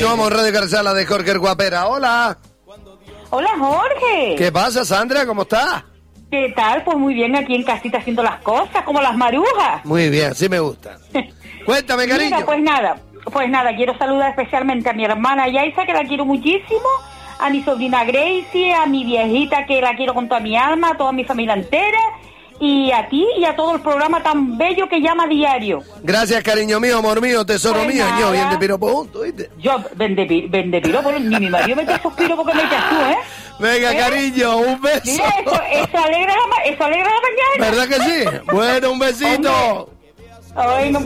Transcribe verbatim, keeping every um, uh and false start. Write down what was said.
Continuamos, Radio Carcala de Jorge el Guapera. Hola. Hola, Jorge. ¿Qué pasa, Sandra? ¿Cómo estás? ¿Qué tal? Pues muy bien, aquí en casita haciendo las cosas, como las marujas. Muy bien, sí me gusta. Cuéntame, cariño. Mira, pues nada, pues nada, quiero saludar especialmente a mi hermana Yaisa, que la quiero muchísimo, a mi sobrina Gracie, a mi viejita, que la quiero con toda mi alma, a toda mi familia entera, y a ti y a todo el programa tan bello que llama Diario. Gracias, cariño mío, amor mío, tesoro Pues mío, nada. ño, bien de piropo juntos, ¿viste? Yo, vende, pi- vende piropos, ni mi marido mete esos piropos que metes tú, ¿eh? Venga, ¿Eh? cariño, un beso. Mira, eso, eso alegra la, ma- eso alegra la mañana. ¿Verdad que sí? Bueno, un besito. Hombre. Ay, no